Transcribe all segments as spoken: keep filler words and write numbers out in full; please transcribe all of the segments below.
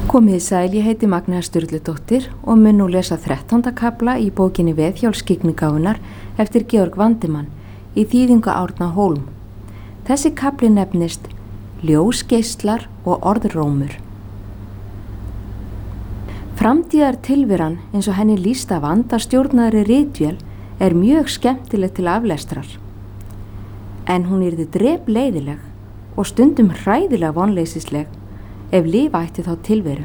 Komið sæl, ég heiti Magnea Sturludóttir og mun nú lesa þrettánda kafla í bókinni Veðhjálpskyggnigáfunnar eftir Georg Vandimann í þýðingu Árna Hólm. Þessi kafli nefnist Ljósgeislar og orðrómur. Framtíðar tilveran eins og henni lýst af andastjórnaðri ritvél er mjög skemmtileg til aflestrar. En hún yrði drepleiðileg og stundum hræðilega vonleysisleg ef lifa ætti þá tilveru.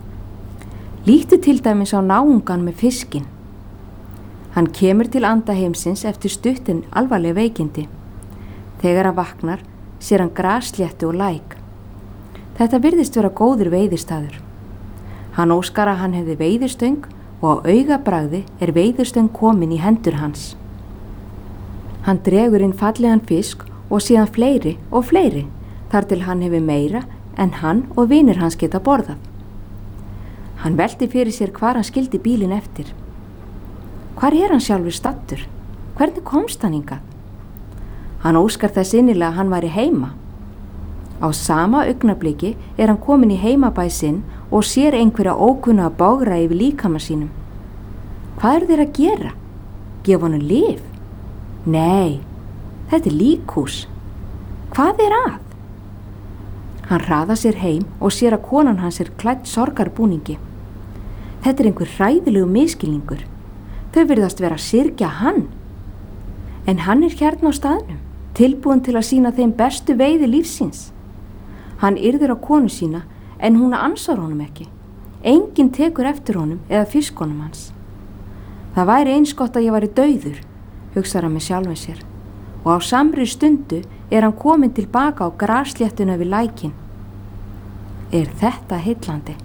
Líktu til dæmis á náungan með fiskinn. Hann kemur til andaheimsins eftir stuttin alvarleg veikindi. Þegar hann vaknar, sér hann grassléttu og læk. Þetta virðist vera góður veiðistaður. Hann óskar að hann hefði veiðistöng og á augabragði er veiðistöng komin í hendur hans. Hann dregur inn fallegan fisk og síðan fleiri og fleiri, þar til hann hefur meira en hann og vinir hans geta borðað. Hann velti fyrir sér hvar hann skildi bílinn eftir. Hvar er hann sjálfur stattur? Hvernig komst hann hingað? Hann óskar þess innilega að hann væri heima. Á sama augnabliki er hann komin í heimabæ sinn og sér einhverja ókunna að bágra yfir líkama sínum. Hvað eru þeir að gera? Gefa honum lyf? Nei, þetta er líkhús. Hvað er að? Hann hraðar sér heim og sér að konan hans er klædd sorgarbúningi. Þetta er einhver hræðilegu misskilningur. Þau virðast vera að syrgja hann. En hann er hérna á staðnum, tilbúin til að sýna þeim bestu veiði lífsins. Hann yrðir á konu sína en hún ansvar honum ekki. Enginn tekur eftir honum eða fiskonum hans. Það væri eins gott að ég væri dauður, hugsar hann með sjálfum sér. Og á samri stundu er hann komin tilbaka á grassléttuna við lækin. Er þetta heillandi?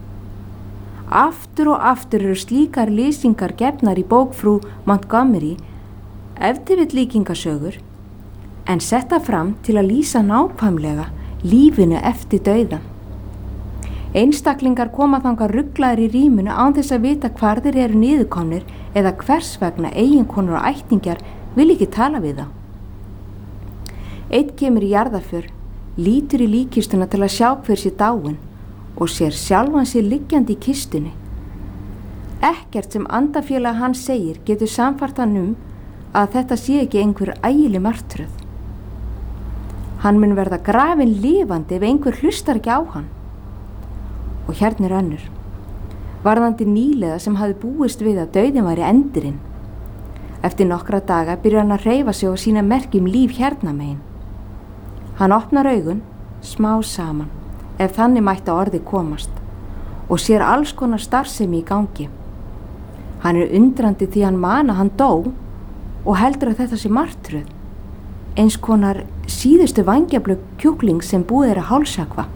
Aftur og aftur eru slíkar lýsingar gefnar í bók frú Montgomery, ef til vill líkingasögur, en setta fram til að lýsa nákvæmlega lífinu eftir dauðan. Einstaklingar koma þangað ruglaðir í rýminu án þess að vita hvar þeir eru niðurkomnir eða hvers vegna eiginkonur og ættingjar vil ekki tala við þá. Einn kemur í jarðarför, lítur í líkkistuna til að sjá hver sé dáinn og sér sjálfan sér liggjandi í kistunni. Ekkert sem andafélag hann segir getur samfært hann um að þetta sé ekki einhver ægileg martröð. Hann mun verða grafinn lifandi ef einhver hlustar ekki á hann. Og hérna er önnur. Varðandi nýliða sem hafði búist við að dauðinn væri endirinn. Eftir nokkra daga byrjar hann að hreyfa sig og sýna merki um líf hérna megin. Hann opnar augun, smá saman, ef þannig mætti að orði komast, og sér alls konar starfsemi í gangi. Hann er undrandi því hann man að hann dó og heldur að þetta sé martröð, eins konar síðustu vængjablögg kjúkling sem búið er að hálsakva.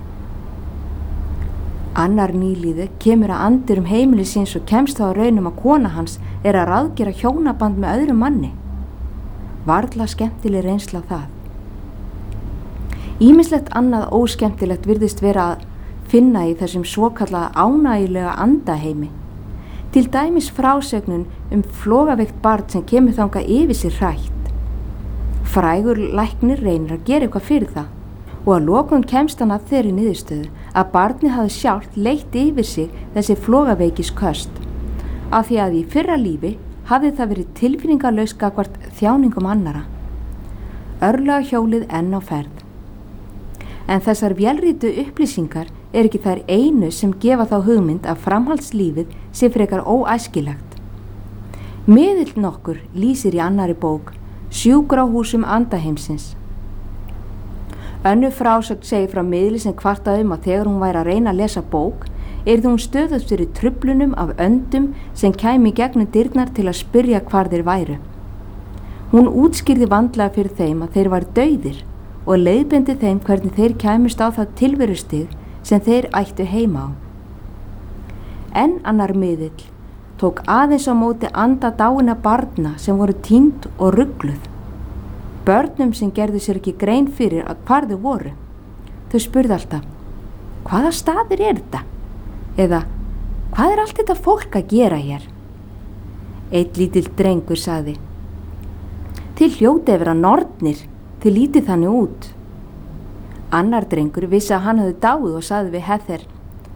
Annar nýliði kemur að andur um heimili síns og kemst þá að raunum að kona hans er að ráðgera hjónaband með öðrum manni. Varla skemmtileg reynsla það. Ýmislegt annað óskemmtilegt virðist vera að finna í þessum svokallaða ánægilega andaheimi. Til dæmis frásögnun um flogaveikt barn sem kemur þangað yfir sér hrætt. Frægur læknir reynir að gera eitthvað fyrir það og að lokum kemst hann að þeirri niðurstöðu að barnið hafði sjálft leitt yfir sig þessi flogaveikisköst af því að í fyrra lífi hafði það verið tilfinningalaust gagnvart þjáningum annara. Örlaga hjólið enn á ferð. En þessar vélrítu upplýsingar er ekki þær einu sem gefa þá hugmynd að framhaldslífið sé frekar óæskilegt. Miðill nokkur lýsir í annari bók Sjúkrahúsum andaheimsins. Önnur frásögn segir frá miðli sem kvartaði um að þegar hún væri að reyna að lesa bók yrði hún stöðugt fyrir truflunum af öndum sem kæmi gegnum dyrnar til að spyrja hvar þeir væru. Hún útskýrði vandlega fyrir þeim að þeir væru dauðir og leiðbeindi þeim hvernig þeir kæmust á það tilverustig sem þeir ættu heima á. En annar miðill tók aðeins á móti anda dáinna barna sem voru týnd og rugluð. Börnum sem gerðu sér ekki grein fyrir að hvar þau voru. Þau spurði alltaf, hvaða staðir er þetta? Eða, hvað er allt þetta fólk að gera hér? Einn lítill drengur sagði, þið hljóti að vera nornir, þið lítið þannig út. Annar drengur vissi að hann hafði dáið og sagði við Heather,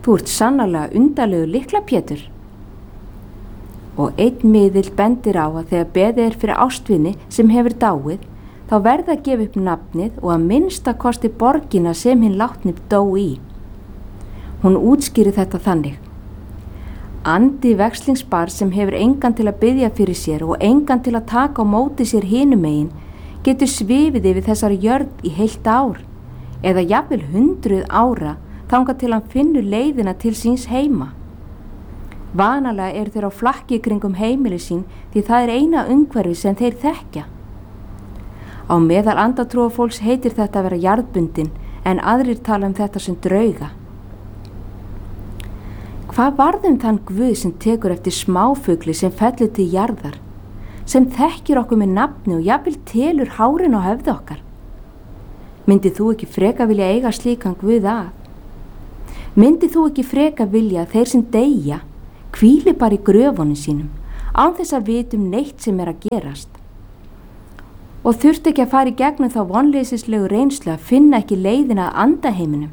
Þú ert sannarlega undarlegur lyklapétur. Og einn miðill bendir á að þegar beðið er fyrir ástvinni sem hefur dáið, þá verða að gefa upp nafnið og að minnsta kosti borgina sem hinn látni dó í. Hún útskýrir þetta þannig: Andi vekslingsbarn sem hefur engan til að biðja fyrir sér og engan til að taka á móti sér hinum megin getur svifið yfir þessari jörð í heilt ár eða jafnvel hundruð ára þangað til hann finnur leiðina til síns heima. Vanalega eru þeir á flakki kringum heimili sín því það er eina umhverfi sem þeir þekkja. Á meðal andatrúarfólks heitir þetta að vera jarðbundin en aðrir tala um þetta sem drauga. Hvað varðum þann Guð sem tekur eftir smáfugli sem fellur til jarðar, sem þekkir okkur með nafni og jafnvel telur hárin á höfði okkar? Myndi þú ekki freka vilja eiga slíkan Guð að? Myndi þú ekki freka vilja að þeir sem deyja hvíli bara í gröfunum sínum án þess að vita um neitt sem er að gerast og þurfti ekki að fara í gegnum þá vonleysislegu reynslu að finna ekki leiðina að andaheiminum?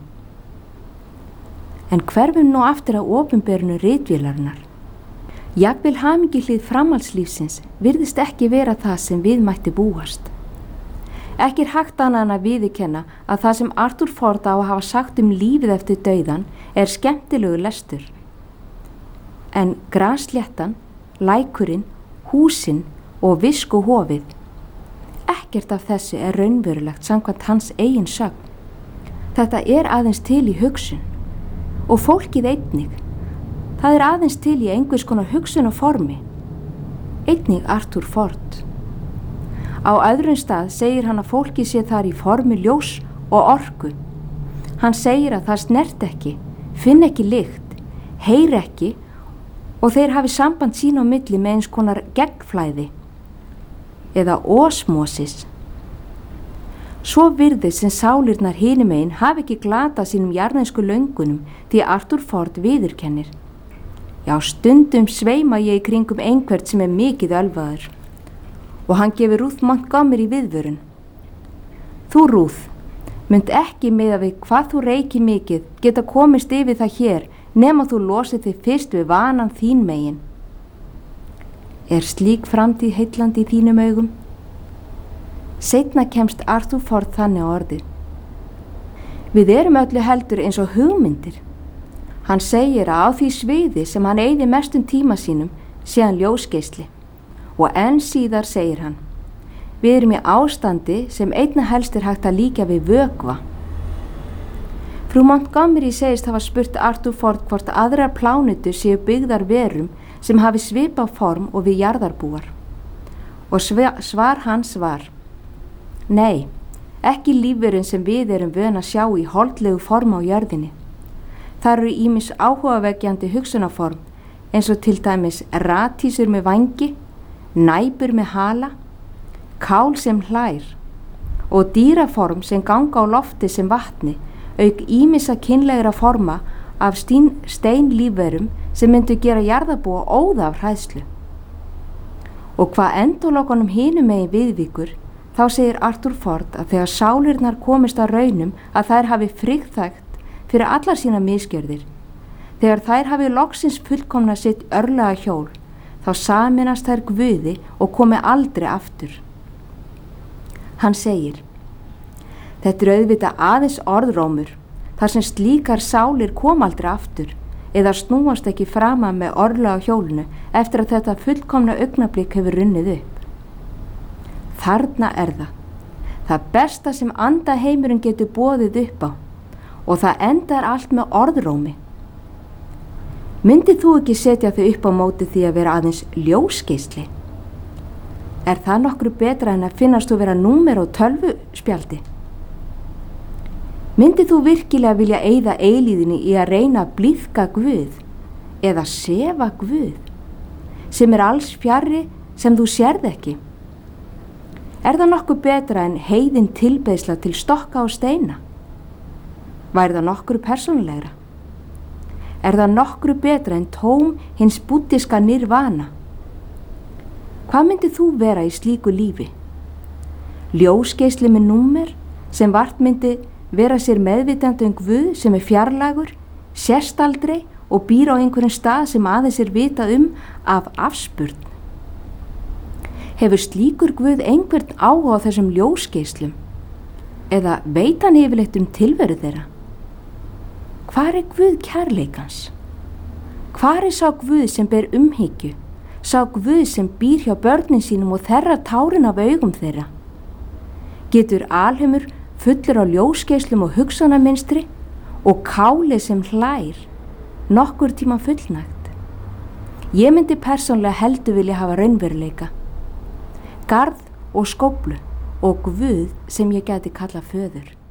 En hverfum nú aftur að opinberunu ritvélarinnar. Jafnvel hamingjuhlið framhaldslífsins virðist ekki vera það sem við mætti búast. Ekki er hægt annað en að viðurkenna að það sem Arthur Ford á að hafa sagt um lífið eftir dauðan er skemmtilegu lestur. En grasléttan, lækurinn, húsin og viskuhofið, ekkert af þessu er raunverulegt samkvæmt hans eigin sögn. Þetta er aðeins til í hugsun og fólkið einnig. Það er aðeins til í einhvers konar hugsun og formi. Einnig Arthur Ford. Á öðrum stað segir hann að fólkið sé þar í formi ljós og orku. Hann segir að það snert ekki, finn ekki lykt, heyr ekki og þeir hafi samband sín á milli með eins konar gegnflæði eða osmosis. Svo virðist sem sálirnar hinum megin hafi ekki glatað sínum jarðnesku löngunum því Arthur Ford viðurkennir: Já, stundum sveima ég í kringum einhvert sem er mikið ölvaður. Og hann gefur Ruth Montgomery viðvörun: Þú, Ruth, mynd ekki miða við hvað þú reiki mikið geta komist yfir það hér nema þú losið þig fyrst við vanan þín megin. Er slík framtíð heillandi í þínum augum? Seinna kemst Arthur Ford þannig á orðið: Við erum öllu heldur eins og hugmyndir. Hann segir að á því sviði sem hann eyði mestum tíma sínum sé hann ljósgeisli. Og enn síðar segir hann: Við erum í ástandi sem einna helst er hægt að líka við vökva. Frú Montgomery segist hafa spurt Arthur Ford hvort aðrar plánetur séu byggðar verum sem hafi svipað form og við jarðarbúar. Og svar hans var: Nei, ekki lífverun sem við erum vön að sjá í holdlegu form á jörðinni. Það eru ýmis áhugavekjandi hugsunarform eins og til dæmis ratísur með vangi, næpur með hala, kál sem hlær og dýraform sem ganga á lofti sem vatni, auk ýmissa kynlegra forma af steinlífverum sem myndu gera jarðarbúa óða af hræðslu. Og hvað endalokunum hinum megin viðvíkur, þá segir Arthur Ford að þegar sálirnar komist að raunum að þær hafi friðþægt fyrir allar sína misgjörðir, þegar þær hafi loksins fullkomna sitt örlega hjól, þá saminast þær Guði og komi aldrei aftur. Hann segir: Þetta er auðvitað aðeins orðrómur, þar sem slíkar sálir kom aldrei aftur eða snúast ekki framan með örlega hjólinu eftir að þetta fullkomna augnablik hefur runnið upp. Þarna er það, það besta sem andaheimurinn getur boðið upp á, og það endar allt með orðrómi. Myndið þú ekki setja þau upp á móti því að vera aðeins ljósgeisli? Er það nokkru betra en að finnast þú vera númer og tölvuspjaldi? Myndið þú virkilega vilja eyða eilíðinni í að reyna að blíðka Guð eða sefa Guð, sem er alls fjarri sem þú sérð ekki? Er það nokkuð betra en heiðin tilbeiðsla til stokka og steina? Væri það nokkru persónulegra? Er það nokkru betra en tóm hins búddiska nirvana? Hvað myndið þú vera í slíku lífi? Ljósgeisli með númer sem vart myndi vera sér meðvitandi um Guð sem er fjarlægur sést aldrei og býr á einhverjum stað sem aðeins er vitað um af afspurn. Hefur slíkur Guð einhvern áhuga á þessum ljósgeislum? Eða veit hann yfirleitt um tilveru þeirra? Hvar er Guð kærleikans? Hvar er sá Guð sem ber umhyggju? Sá Guð sem býr hjá börnin sínum og þerrar tárin af augum þeirra? Getur alheimur fullur á ljósgeislum og hugsanarmynstri og káli sem hlær nokkur tíma fullnægt? Ég myndi persónlega heldur vilja hafa raunveruleika, garð og skóflu og Guð sem ég gæti kalla föður.